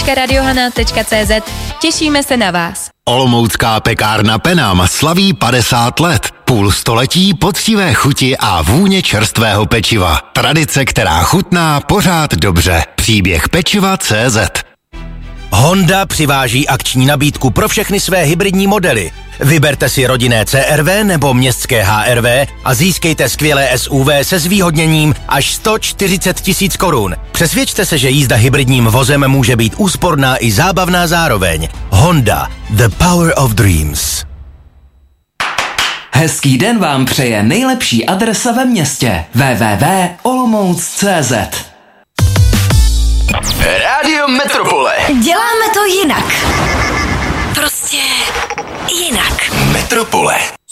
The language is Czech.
www.radiohana.cz. Těšíme se na vás. Olomoucká pekárna Penam slaví 50 let. Půl století poctivé chuti a vůně čerstvého pečiva. Tradice, která chutná pořád dobře. Příběh pečiva CZ. Honda přiváží akční nabídku pro všechny své hybridní modely. Vyberte si rodinné CR-V nebo městské HR-V a získejte skvělé SUV se zvýhodněním až 140 000 korun. Přesvědčte se, že jízda hybridním vozem může být úsporná i zábavná zároveň. Honda. The power of dreams. Hezký den vám přeje nejlepší adresa ve městě. www.olomouc.cz. Rádio Metropole. Děláme to jinak. Prostě jinak. Metropole.